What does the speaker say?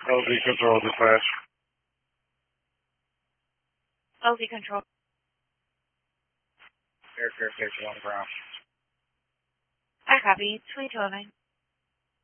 LZ Control Dispatch. LZ Control. Air Station on the ground. I copy. 2209.